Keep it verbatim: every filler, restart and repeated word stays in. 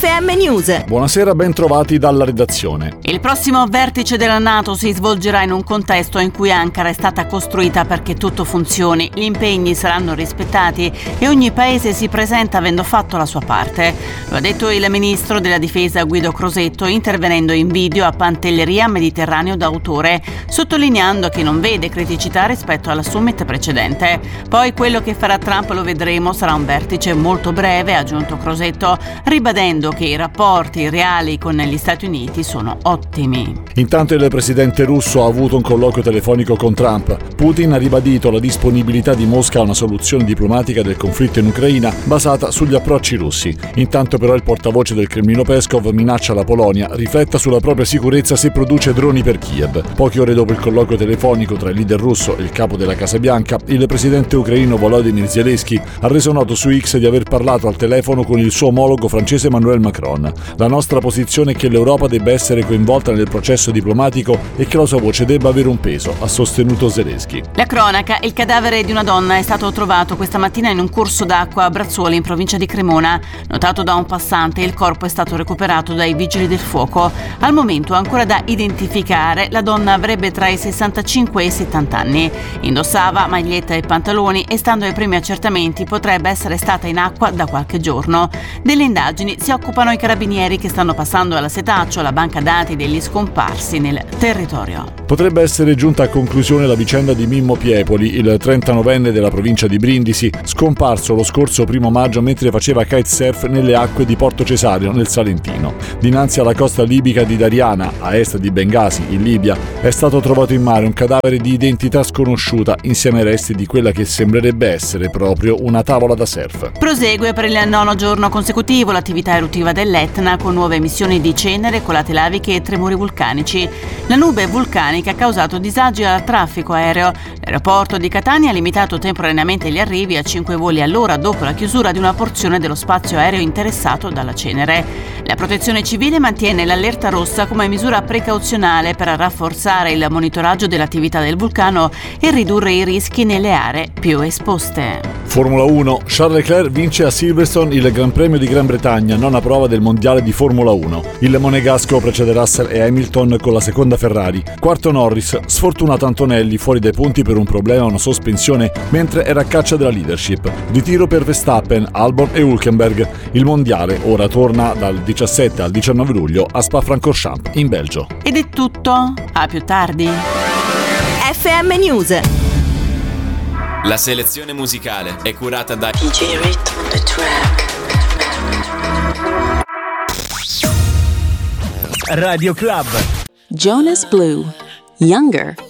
M News. Buonasera, ben trovati dalla redazione. Il prossimo vertice della NATO si svolgerà in un contesto in cui Ankara è stata costruita perché tutto funzioni, gli impegni saranno rispettati e ogni paese si presenta avendo fatto la sua parte. Lo ha detto il ministro della difesa Guido Crosetto intervenendo in video a Pantelleria Mediterraneo d'autore, sottolineando che non vede criticità rispetto alla summit precedente. Poi quello che farà Trump lo vedremo, sarà un vertice molto breve, ha aggiunto Crosetto, ribadendo che i rapporti reali con gli Stati Uniti sono ottimi. Intanto il presidente russo ha avuto un colloquio telefonico con Trump. Putin ha ribadito la disponibilità di Mosca a una soluzione diplomatica del conflitto in Ucraina basata sugli approcci russi. Intanto però il portavoce del Cremlino Peskov minaccia la Polonia rifletta sulla propria sicurezza se produce droni per Kiev. Poche ore dopo il colloquio telefonico tra il leader russo e il capo della Casa Bianca, il presidente ucraino Volodymyr Zelensky ha reso noto su X di aver parlato al telefono con il suo omologo francese Emmanuel Macron. La nostra posizione è che l'Europa debba essere coinvolta nel processo diplomatico e che la sua voce debba avere un peso, ha sostenuto Zelensky. La cronaca: il cadavere di una donna è stato trovato questa mattina in un corso d'acqua a Brazzuoli, in provincia di Cremona. Notato da un passante, il corpo è stato recuperato dai vigili del fuoco. Al momento ancora da identificare, la donna avrebbe tra i sessantacinque e i settanta anni. Indossava maglietta e pantaloni e, stando ai primi accertamenti, potrebbe essere stata in acqua da qualche giorno. Delle indagini si occupano i carabinieri che stanno passando alla setaccio la banca dati degli scomparsi nel territorio. Potrebbe essere giunta a conclusione la vicenda di Mimmo Piepoli, il trentanovenne della provincia di Brindisi, scomparso lo scorso primo maggio mentre faceva kitesurf nelle acque di Porto Cesario, nel Salentino. Dinanzi alla costa libica di Dariana, a est di Bengasi, in Libia, è stato trovato in mare un cadavere di identità sconosciuta insieme ai resti di quella che sembrerebbe essere proprio una tavola da surf. Prosegue per il nono giorno consecutivo l'attività eruttiva dell'Etna con nuove emissioni di cenere, colate laviche e tremori vulcanici. La nube vulcanica ha causato disagi al traffico aereo. L'aeroporto di Catania ha limitato temporaneamente gli arrivi a cinque voli all'ora dopo la chiusura di una porzione dello spazio aereo interessato dalla cenere. La Protezione Civile mantiene l'allerta rossa come misura precauzionale per rafforzare il monitoraggio dell'attività del vulcano e ridurre i rischi nelle aree più esposte. Formula uno. Charles Leclerc vince a Silverstone il Gran Premio di Gran Bretagna, nona prova del mondiale di Formula uno. Il monegasco precede Russell e Hamilton con la seconda Ferrari. Quarto Norris, sfortunato Antonelli fuori dai punti per un problema a una sospensione mentre era a caccia della leadership. Ritiro per Verstappen, Albon e Hülkenberg. Il mondiale ora torna dal diciassette al diciannove luglio a Spa-Francorchamps, in Belgio. Ed è tutto, a più tardi. F M News. La selezione musicale è curata da D J Rit on the track. Radio Club. Jonas Blue, Younger.